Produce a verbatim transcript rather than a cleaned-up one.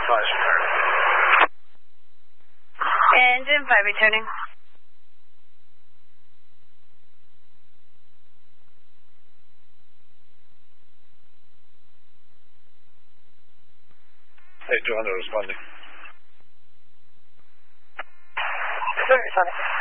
advise return. Engine five returning. Hey, two hundred responding. Sorry, Sonny.